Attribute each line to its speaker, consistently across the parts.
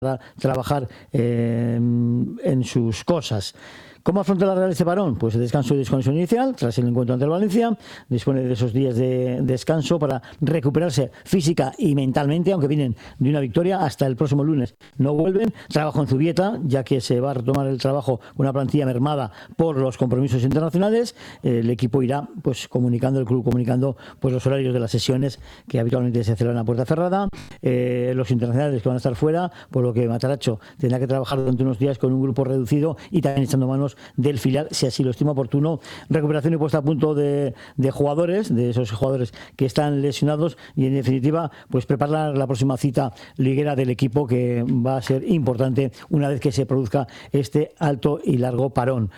Speaker 1: para trabajar en sus cosas. ¿Cómo afronta la Real este parón? Pues descanso y desconexión inicial tras el encuentro ante el Valencia. Dispone de esos días de descanso para recuperarse física y mentalmente, aunque vienen de una victoria. Hasta el próximo lunes no vuelven. Trabajo en Zubieta, ya que se va a retomar el trabajo con una plantilla mermada por los compromisos internacionales. El equipo irá pues comunicando, el club comunicando pues los horarios de las sesiones que habitualmente se celebran a puerta cerrada. Los internacionales que van a estar fuera, por lo que Matarazzo tendrá que trabajar durante unos días con un grupo reducido y también echando manos del filial, si así lo estima oportuno. Recuperación y puesta a punto de jugadores, de esos jugadores que están lesionados, y en definitiva pues preparar la próxima cita liguera del equipo, que va a ser importante una vez que se produzca este alto y largo parón.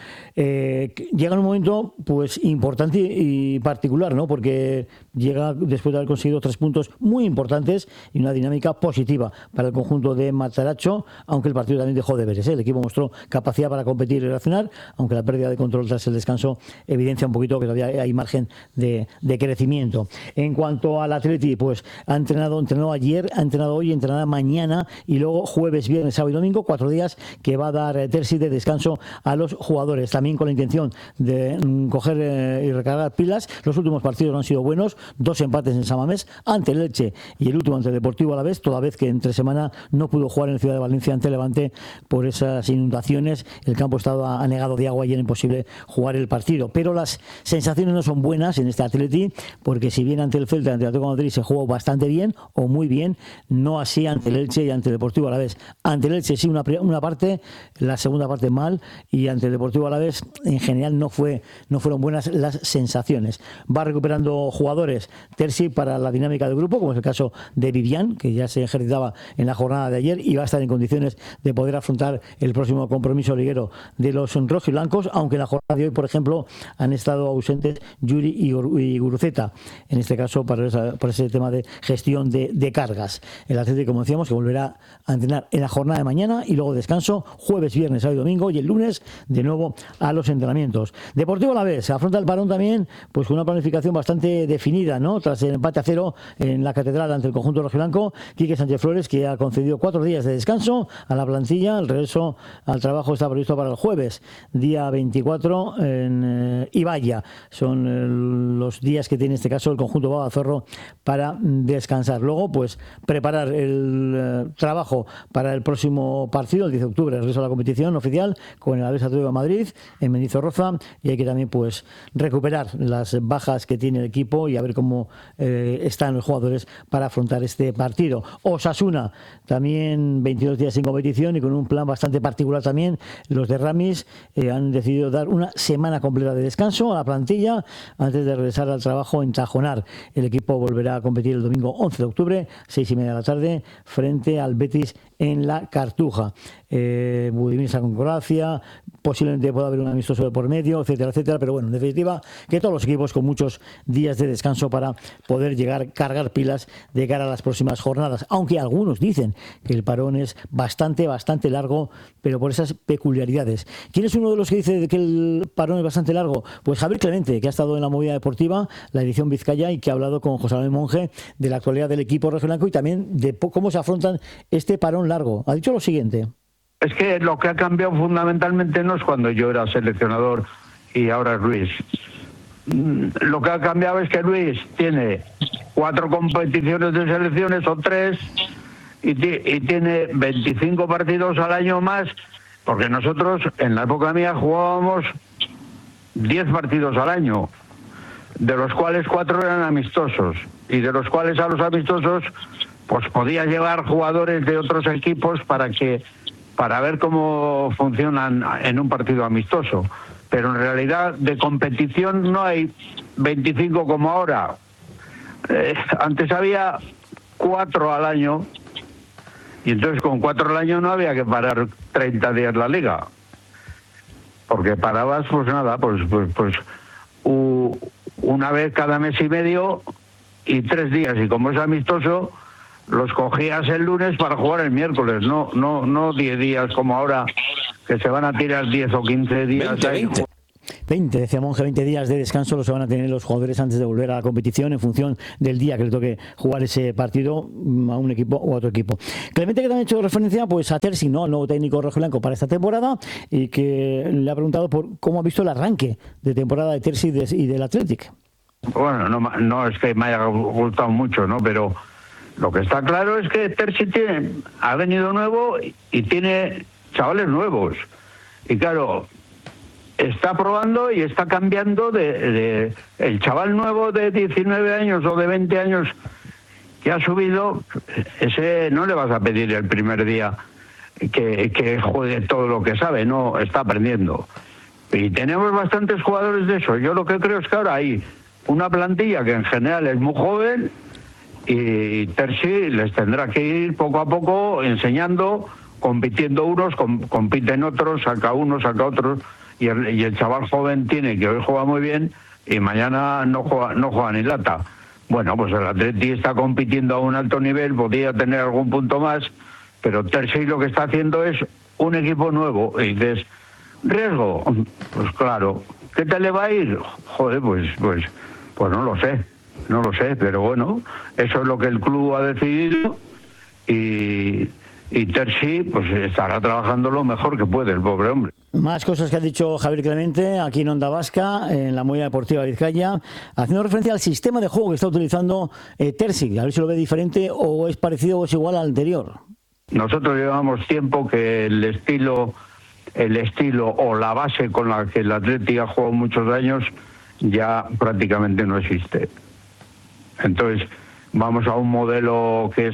Speaker 1: Llega un momento pues importante y particular, ¿no? Porque llega después de haber conseguido 3 puntos muy importantes y una dinámica positiva para el conjunto de Matarazzo, aunque el partido también dejó deberes, ¿eh? El equipo mostró capacidad para competir y reaccionar, aunque la pérdida de control tras el descanso evidencia un poquito que todavía hay margen de crecimiento. En cuanto al Atleti, pues entrenó ayer, ha entrenado hoy, entrenará mañana y luego jueves, viernes, sábado y domingo, 4 días que va a dar Terzi de descanso a los jugadores, también con la intención de coger y recargar pilas. Los últimos partidos no han sido buenos, 2 empates en San Mamés ante el Elche y el último ante el Deportivo Alavés, toda vez que entre semana no pudo jugar en la ciudad de Valencia ante Levante por esas inundaciones. El campo estaba anegado de agua y era imposible jugar el partido, pero las sensaciones no son buenas en este Atleti, porque si bien ante el Celta, ante el Atlético de Madrid se jugó bastante bien o muy bien, no así ante el Elche y ante el Deportivo Alavés. Ante el Elche sí una parte, la segunda parte mal, y ante el Deportivo Alavés en general no fueron buenas las sensaciones. Va recuperando jugadores Terzi para la dinámica del grupo, como es el caso de Vivian, que ya se ejercitaba en la jornada de ayer y va a estar en condiciones de poder afrontar el próximo compromiso liguero de los rojiblancos, aunque en la jornada de hoy, por ejemplo, han estado ausentes Yuri y Guruceta, en este caso por ese tema de gestión de cargas. El Atlético, como decíamos, que volverá a entrenar en la jornada de mañana y luego descanso jueves, viernes, sábado y domingo, y el lunes de nuevo a los entrenamientos. Deportivo Alavés afronta el parón también pues con una planificación bastante definida, ¿no? Tras el empate a 0 en la Catedral ante el conjunto rojiblanco, Quique Sánchez Flores, que ha concedido 4 días de descanso a la plantilla. El regreso al trabajo está previsto para el jueves, día 24, en Ibaya. Son los días que tiene en este caso el conjunto Babazorro para descansar. Luego, pues preparar el trabajo para el próximo partido, el 10 de octubre, el regreso a la competición oficial con el Alavés Atlético de Madrid en Mendizorroza, y hay que también pues recuperar las bajas que tiene el equipo y a ver cómo están los jugadores para afrontar este partido. Osasuna, también 22 días sin competición y con un plan bastante particular también. Los de Ramis han decidido dar una semana completa de descanso a la plantilla antes de regresar al trabajo en Tajonar. El equipo volverá a competir el domingo 11 de octubre, 6:30 de la tarde, frente al Betis en la Cartuja. Budimir está con Croacia, posiblemente pueda haber un amistoso de por medio, etcétera, etcétera, pero bueno, en definitiva, que todos los equipos con muchos días de descanso para poder cargar pilas de cara a las próximas jornadas, aunque algunos dicen que el parón es bastante largo, pero por esas peculiaridades. ¿Quién es uno de los que dice que el parón es bastante largo? Pues Javier Clemente, que ha estado en la movida deportiva, la edición Vizcaya, y que ha hablado con José Manuel Monge de la actualidad del equipo rojiblanco y también de cómo se afrontan este parón largo. Ha dicho lo siguiente:
Speaker 2: es que lo que ha cambiado fundamentalmente no es cuando yo era seleccionador y ahora es Luis. Lo que ha cambiado es que Luis tiene 4 competiciones de selecciones o 3 y tiene 25 partidos al año más, porque nosotros en la época mía jugábamos 10 partidos al año, de los cuales 4 eran amistosos, y de los cuales a los amistosos pues podía llevar jugadores de otros equipos para ver cómo funcionan en un partido amistoso. Pero en realidad de competición no hay 25 como ahora. Antes había 4 al año, y entonces con 4 al año no había que parar 30 días la liga, porque parabas pues nada, pues una vez cada mes y medio y 3 días, y como es amistoso los cogías el lunes para jugar el miércoles, no 10 días como ahora, que se van a tirar 10 o 15 días
Speaker 3: 20.
Speaker 1: 20, decía Monge, 20 días de descanso los van a tener los jugadores antes de volver a la competición en función del día que le toque jugar ese partido a un equipo o a otro equipo. Clemente, que también ha hecho referencia pues a Terzi, ¿no?, el nuevo técnico rojiblanco para esta temporada, y que le ha preguntado por cómo ha visto el arranque de temporada de Terzi y del Athletic.
Speaker 2: Bueno, no es que me haya gustado mucho, ¿no? Pero lo que está claro es que Terzi ha venido nuevo y tiene chavales nuevos. Y claro, está probando y está cambiando de el chaval nuevo de 19 años o de 20 años que ha subido, ese no le vas a pedir el primer día que juegue todo lo que sabe, no, está aprendiendo. Y tenemos bastantes jugadores de eso. Yo lo que creo es que ahora hay una plantilla que en general es muy joven y Terzi les tendrá que ir poco a poco enseñando, compitiendo unos, compiten otros, saca unos, saca otros, y el chaval joven tiene que hoy juega muy bien y mañana no juega ni lata. Bueno, pues el Atleti está compitiendo a un alto nivel, podría tener algún punto más, pero Terzi lo que está haciendo es un equipo nuevo. Y dices, ¿riesgo? Pues claro. ¿Qué tal le va a ir? Joder, pues no lo sé, pero bueno, eso es lo que el club ha decidido y Terzi pues estará trabajando lo mejor que puede, el pobre hombre.
Speaker 1: Más cosas que ha dicho Javier Clemente aquí en Onda Vasca, en la Movida Deportiva de Vizcaya, haciendo referencia al sistema de juego que está utilizando Terzi, a ver si lo ve diferente o es parecido o es igual al anterior.
Speaker 2: Nosotros llevamos tiempo que el estilo o la base con la que el Atleti ha jugado muchos años ya prácticamente no existe. Entonces vamos a un modelo que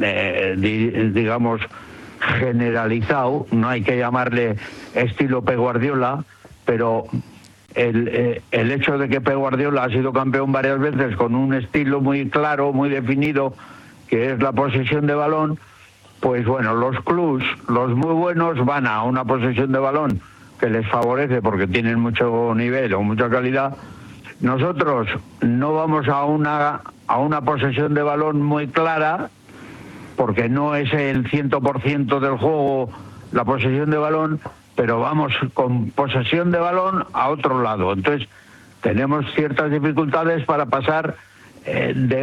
Speaker 2: es, digamos, generalizado, no hay que llamarle estilo Pep Guardiola, pero el hecho de que Pep Guardiola ha sido campeón varias veces con un estilo muy claro, muy definido, que es la posesión de balón, pues bueno, los clubs, los muy buenos, van a una posesión de balón que les favorece porque tienen mucho nivel o mucha calidad. Nosotros no vamos a una posesión de balón muy clara, porque no es el 100% del juego la posesión de balón, pero vamos con posesión de balón a otro lado. Entonces tenemos ciertas dificultades para pasar de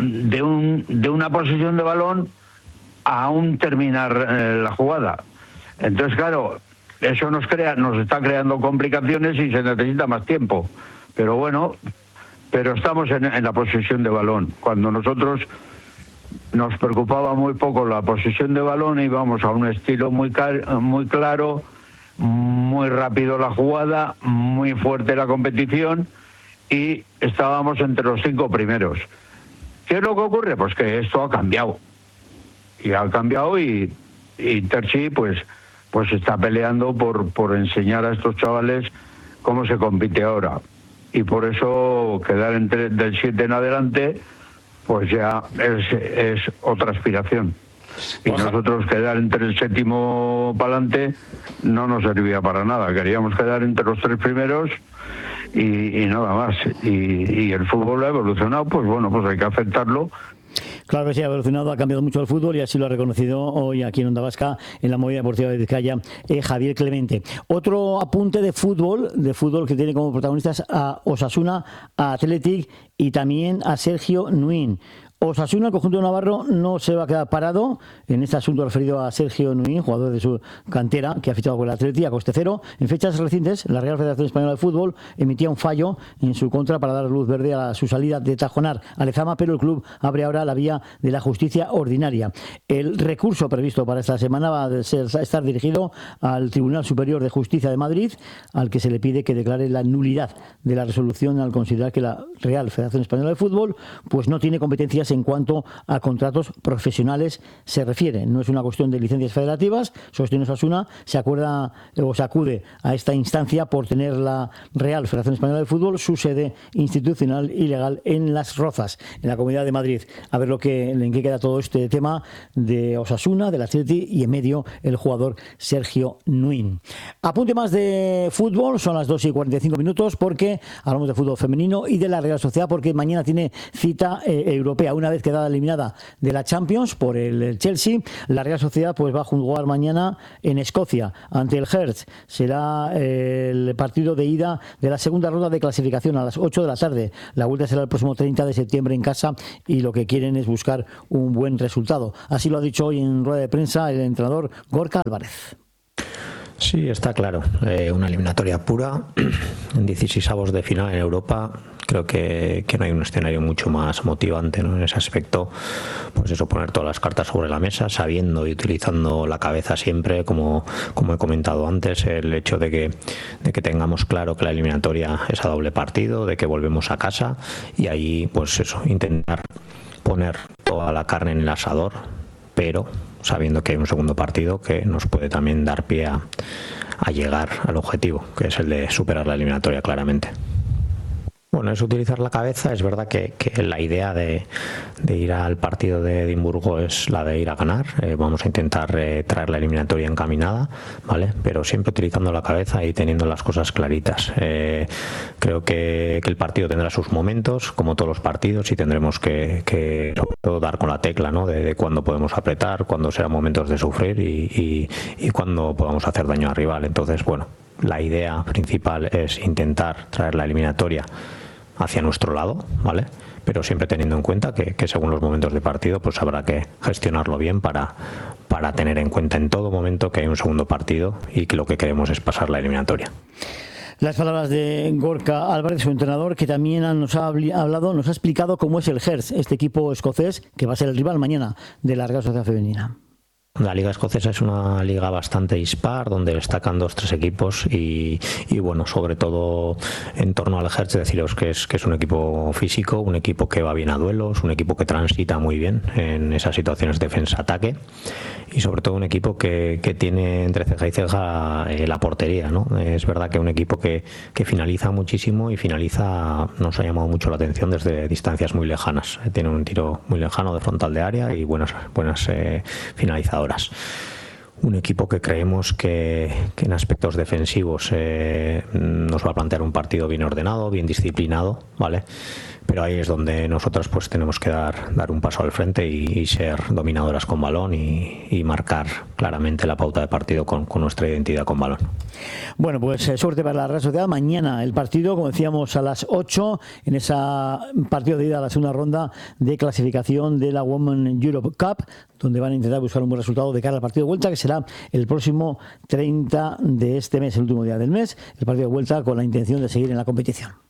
Speaker 2: una posesión de balón a un terminar la jugada. Entonces, claro, eso nos está creando complicaciones y se necesita más tiempo. Pero bueno, estamos en la posesión de balón. Cuando nosotros nos preocupaba muy poco la posesión de balón, íbamos a un estilo muy claro, muy rápido la jugada, muy fuerte la competición y estábamos entre los 5 primeros. ¿Qué es lo que ocurre? Pues que esto ha cambiado. Y ha cambiado y Terzi pues está peleando por enseñar a estos chavales cómo se compite ahora. Y por eso quedar del 7 en adelante pues ya es otra aspiración. Y nosotros quedar entre el 7º para adelante no nos servía para nada. Queríamos quedar entre los 3 primeros y nada más. Y el fútbol ha evolucionado, pues bueno, pues hay que aceptarlo.
Speaker 1: Claro que sí, ha evolucionado, ha cambiado mucho el fútbol y así lo ha reconocido hoy aquí en Onda Vasca, en la Movida Deportiva de Vizcaya, Javier Clemente. Otro apunte de fútbol que tiene como protagonistas a Osasuna, a Athletic y también a Sergio Nuin. Osasuna, el conjunto navarro, no se va a quedar parado en este asunto referido a Sergio Nuin, jugador de su cantera, que ha fichado con el Atleti a coste cero. En fechas recientes, la Real Federación Española de Fútbol emitía un fallo en su contra para dar luz verde a su salida de Tajonar a Lezama, pero el club abre ahora la vía de la justicia ordinaria. El recurso previsto para esta semana va a estar dirigido al Tribunal Superior de Justicia de Madrid, al que se le pide que declare la nulidad de la resolución al considerar que la Real Federación Española de Fútbol pues no tiene competencias en cuanto a contratos profesionales se refiere. No es una cuestión de licencias federativas. Sostiene Osasuna, se acude a esta instancia por tener la Real Federación Española de Fútbol su sede institucional y legal en Las Rozas, en la Comunidad de Madrid. A ver en qué queda todo este tema de Osasuna, del Atleti y en medio el jugador Sergio Nuin. Apunte más de fútbol, son las 2:45 porque hablamos de fútbol femenino y de la Real Sociedad porque mañana tiene cita europea, una una vez quedada eliminada de la Champions por el Chelsea. La Real Sociedad pues va a jugar mañana en Escocia ante el Hertz. Será el partido de ida de la segunda ronda de clasificación a las 8 de la tarde. La vuelta será el próximo 30 de septiembre en casa y lo que quieren es buscar un buen resultado. Así lo ha dicho hoy en rueda de prensa el entrenador Gorka Álvarez.
Speaker 3: Sí, está claro. Una eliminatoria pura en 16avos de final en Europa. Creo que no hay un escenario mucho más motivante, ¿no? En ese aspecto, pues eso, poner todas las cartas sobre la mesa, sabiendo y utilizando la cabeza siempre, como he comentado antes, el hecho de que tengamos claro que la eliminatoria es a doble partido, de que volvemos a casa y ahí, pues eso, intentar poner toda la carne en el asador, pero sabiendo que hay un segundo partido que nos puede también dar pie a llegar al objetivo, que es el de superar la eliminatoria claramente. Bueno, es utilizar la cabeza. Es verdad que la idea de ir al partido de Edimburgo es la de ir a ganar. Vamos a intentar traer la eliminatoria encaminada, ¿vale? Pero siempre utilizando la cabeza y teniendo las cosas claritas. Creo que el partido tendrá sus momentos, como todos los partidos, y tendremos que sobre todo dar con la tecla, ¿no? De cuándo podemos apretar, cuándo serán momentos de sufrir y cuándo podamos hacer daño al rival. Entonces, bueno, la idea principal es intentar traer la eliminatoria hacia nuestro lado, ¿vale? Pero siempre teniendo en cuenta que según los momentos de partido pues habrá que gestionarlo bien para tener en cuenta en todo momento que hay un segundo partido y que lo que queremos es pasar la eliminatoria.
Speaker 1: Las palabras de Gorka Álvarez, su entrenador, que también nos ha explicado cómo es el Hertz, este equipo escocés que va a ser el rival mañana de la Real Sociedad Femenina.
Speaker 3: La liga escocesa es una liga bastante dispar, donde destacan 2-3 equipos y bueno, sobre todo en torno al Hertz, deciros que es un equipo físico, un equipo que va bien a duelos, un equipo que transita muy bien en esas situaciones defensa-ataque y sobre todo un equipo que tiene entre ceja y ceja la portería, ¿no? Es verdad que un equipo que finaliza muchísimo y nos ha llamado mucho la atención desde distancias muy lejanas. Tiene un tiro muy lejano de frontal de área y buenas finalizadoras. Un equipo que creemos que en aspectos defensivos nos va a plantear un partido bien ordenado, bien disciplinado, ¿vale? Pero ahí es donde nosotros pues tenemos que dar un paso al frente y ser dominadoras con balón y marcar claramente la pauta de partido con nuestra identidad con balón.
Speaker 1: Bueno, pues suerte para la Real Sociedad. Mañana el partido, como decíamos, a las 8 en ese partido de ida a la segunda ronda de clasificación de la Women Europe Cup, donde van a intentar buscar un buen resultado de cara al partido de vuelta, que será el próximo 30 de este mes, el último día del mes, el partido de vuelta con la intención de seguir en la competición.